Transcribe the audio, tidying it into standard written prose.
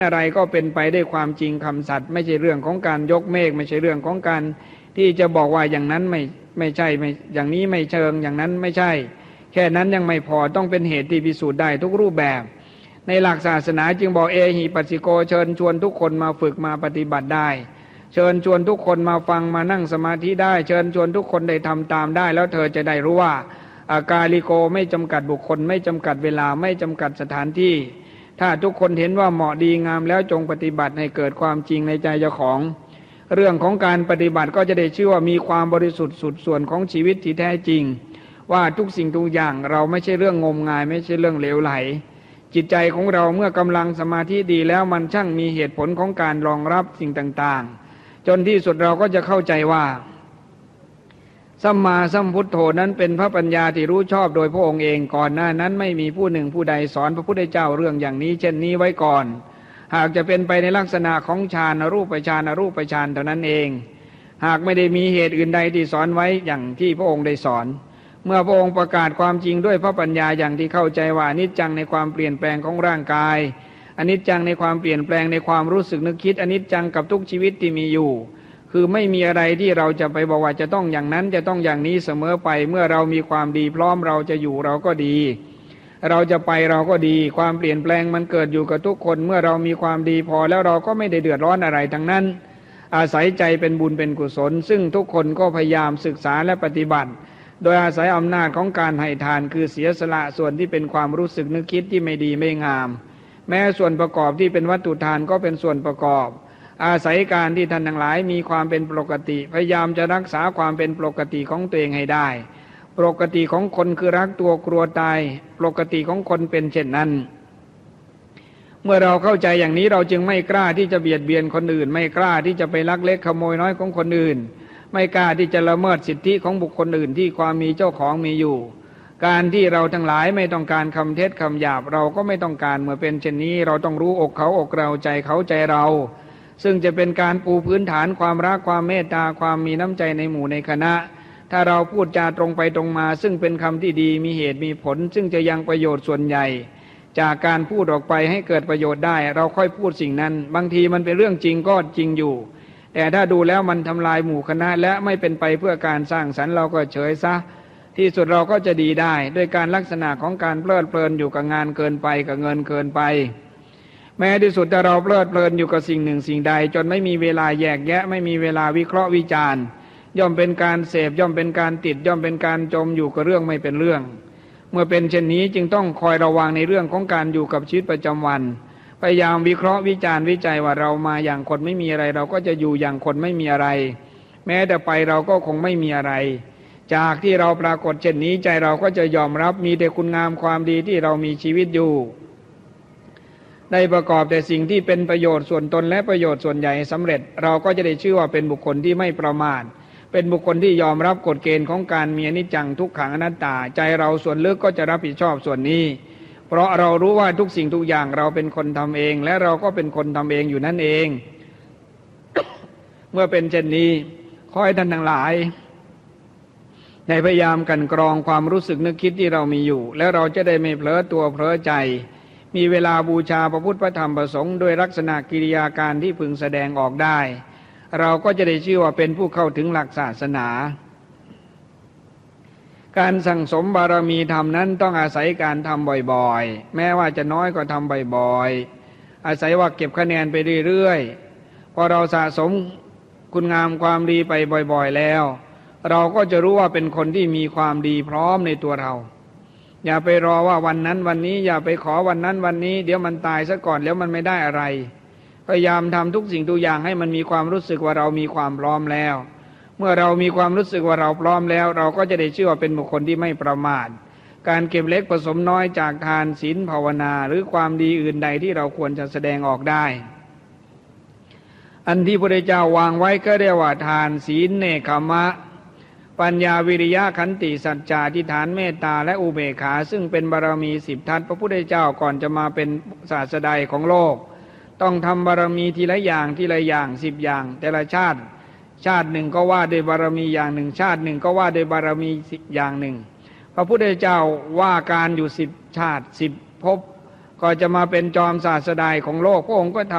อะไรก็เป็นไปด้วยความจริงคำสัตย์ไม่ใช่เรื่องของการยกเมฆไม่ใช่เรื่องของการที่จะบอกว่าอย่างนั้นไม่ใช่ไม่อย่างนี้ไม่เชิงอย่างนั้นไม่ใช่แค่นั้นยังไม่พอต้องเป็นเหตุที่พิสูจน์ได้ทุกรูปแบบในหลักศาสนาจึงบอกเอหิปัสสิโกเชิญชวนทุกคนมาฝึกมาปฏิบัติได้เชิญชวนทุกคนมาฟังมานั่งสมาธิได้เชิญชวนทุกคนได้ทำตามได้แล้วเธอจะได้รู้ว่าอากาลิโกไม่จำกัดบุคคลไม่จำกัดเวลาไม่จำกัดสถานที่ถ้าทุกคนเห็นว่าเหมาะดีงามแล้วจงปฏิบัติให้เกิดความจริงในใจเจ้าของเรื่องของการปฏิบัติก็จะได้ชื่อว่ามีความบริสุทธิ์สุดส่วนของชีวิตที่แท้จริงว่าทุกสิ่งทุกอย่างเราไม่ใช่เรื่องงมงายไม่ใช่เรื่องเหลวไหลจิตใจของเราเมื่อกำลังสมาธิดีแล้วมันช่างมีเหตุผลของการรองรับสิ่งต่างๆจนที่สุดเราก็จะเข้าใจว่าสัมมาสัมพุทโธนั้นเป็นพระปัญญาที่รู้ชอบโดยพระองค์เองก่อนหน้านั้นไม่มีผู้หนึ่งผู้ใดสอนพระพุทธเจ้าเรื่องอย่างนี้เช่นนี้ไว้ก่อนหากจะเป็นไปในลักษณะของฌานอรูปฌานอรูปฌานเท่านั้นเองหากไม่ได้มีเหตุอื่นใดที่สอนไว้อย่างที่พระองค์ได้สอนเมื่อพระองค์ประกาศความจริงด้วยพระปัญญาอย่างที่เข้าใจว่าอนิจจังในความเปลี่ยนแปลงของร่างกายอนิจจังในความเปลี่ยนแปลงในความรู้สึกนึกคิดอนิจจังกับทุกชีวิตที่มีอยู่คือไม่มีอะไรที่เราจะไปบอกว่าจะต้องอย่างนั้นจะต้องอย่างนี้เสมอไปเมื่อเรามีความดีพร้อมเราจะอยู่เราก็ดีเราจะไปเราก็ดีความเปลี่ยนแปลงมันเกิดอยู่กับทุกคนเมื่อเรามีความดีพอแล้วเราก็ไม่ได้เดือดร้อนอะไรทั้งนั้นอาศัยใจเป็นบุญเป็นกุศลซึ่งทุกคนก็พยายามศึกษาและปฏิบัติโดยอาศัยอำนาจของการให้ทานคือเสียสละส่วนที่เป็นความรู้สึกนึกคิดที่ไม่ดีไม่งามแม้ส่วนประกอบที่เป็นวัตถุทานก็เป็นส่วนประกอบอาศัยการที่ท่านทั้งหลายมีความเป็นปกติพยายามจะรักษาความเป็นปกติของตัวเองให้ได้ปกติของคนคือรักตัวกลัวตายปกติของคนเป็นเช่นนั้นเมื่อเราเข้าใจอย่างนี้เราจึงไม่กล้าที่จะเบียดเบียนคนอื่นไม่กล้าที่จะไปลักเล็กขโมยน้อยของคนอื่นไม่กล้าที่จะละเมิดสิทธิของบุคคลอื่นที่ความมีเจ้าของมีอยู่การที่เราทั้งหลายไม่ต้องการคำเท็จคำหยาบเราก็ไม่ต้องการเมื่อเป็นเช่นนี้เราต้องรู้อกเขาอกเราใจเขาใจเราซึ่งจะเป็นการปูพื้นฐานความรักความเมตตาความมีน้ำใจในหมู่ในคณะถ้าเราพูดจาตรงไปตรงมาซึ่งเป็นคำที่ดีมีเหตุมีผลซึ่งจะยังประโยชน์ส่วนใหญ่จากการพูดออกไปให้เกิดประโยชน์ได้เราค่อยพูดสิ่งนั้นบางทีมันเป็นเรื่องจริงก็จริงอยู่แต่ถ้าดูแล้วมันทำลายหมู่คณะและไม่เป็นไปเพื่อการสร้างสรรค์เราก็เฉยซะที่สุดเราก็จะดีได้ด้วยการลักษณะของการเพลิดเพลินอยู่กับงานเกินไปกับเงินเกินไปแม้ที่สุดถ้าเราเพลิดเพลินอยู่กับสิ่งหนึ่งสิ่งใดจนไม่มีเวลาแยกแยะไม่มีเวลาวิเคราะห์วิจารณ์ย่อมเป็นการเสพย่อมเป็นการติดย่อมเป็นการจมอยู่กับเรื่องไม่เป็นเรื่องเมื่อเป็นเช่นนี้จึงต้องคอยระวังในเรื่องของการอยู่กับชีวิตประจำวันพยายามวิเคราะห์วิจารณ์วิจัยว่าเรามาอย่างคนไม่มีอะไรเราก็จะอยู่อย่างคนไม่มีอะไรแม้แต่ไปเราก็คงไม่มีอะไรจากที่เราปรากฏเช่นนี้ใจเราก็จะยอมรับมีแต่คุณงามความดีที่เรามีชีวิตอยู่ได้ประกอบแต่สิ่งที่เป็นประโยชน์ส่วนตนและประโยชน์ส่วนใหญ่สำเร็จเราก็จะได้ชื่อว่าเป็นบุคคลที่ไม่ประมาทเป็นบุคคลที่ยอมรับกฎเกณฑ์ของการมีอนิจจังทุกขังอนัตตาใจเราส่วนลึกก็จะรับผิดชอบส่วนนี้เพราะเรารู้ว่าทุกสิ่งทุกอย่างเราเป็นคนทำเองและเราก็เป็นคนทำเองอยู่นั่นเอง เมื่อเป็นเช่นนี้ขอให้ท่านทั้งหลายได้พยายามกันกรองความรู้สึกนึกคิดที่เรามีอยู่แล้วเราจะได้ไม่เผลอตัวเผลอใจมีเวลาบูชาพระพุทธพระธรรมพระสงฆ์โดยลักษณะกิริยาการที่พึงแสดงออกได้เราก็จะได้ชื่อว่าเป็นผู้เข้าถึงหลักศาสนาการสั่งสมบารมีธรรมนั้นต้องอาศัยการทำบ่อยๆแม้ว่าจะน้อยก็ทำบ่อยๆอาศัยว่าเก็บคะแนนไปเรื่อยๆพอเราสะสมคุณงามความดีไปบ่อยๆแล้วเราก็จะรู้ว่าเป็นคนที่มีความดีพร้อมในตัวเราอย่าไปรอว่าวันนั้นวันนี้อย่าไปขอวันนั้นวันนี้เดี๋ยวมันตายซะก่อนแล้วมันไม่ได้อะไรพยายามทำทุกสิ่งทุกอย่างให้มันมีความรู้สึกว่าเรามีความพร้อมแล้วเมื่อเรามีความรู้สึกว่าเราพร้อมแล้วเราก็จะได้ชื่อว่าเป็นบุคคลที่ไม่ประมาทการเก็บเล็กผสมน้อยจากทานศีลภาวนาหรือความดีอื่นใดที่เราควรจะแสดงออกได้อันที่พระพุทธเจ้าวางไว้ก็เรียกว่าทานศีลเนกขมะปัญญาวิริยะขันติสัจจะอธิษฐานเมตตาและอุเบกขาซึ่งเป็นบารมี10ทัศพระพุทธเจ้าก่อนจะมาเป็นศาสดาของโลกต้องทำบารมีทีละอย่างทีละอย่าง10อย่างแต่ละชาติหนึ่งก็ว่าด้วยบารมีอย่างหนึ่งชาติหนึ่งก็ว่าด้วยบารมีอย่างหนึ่งพระพุทธเจ้าว่าการอยู่10ชาติ10ภพก็จะมาเป็นจอมศาสดาของโลกพระองค์ก็ทำ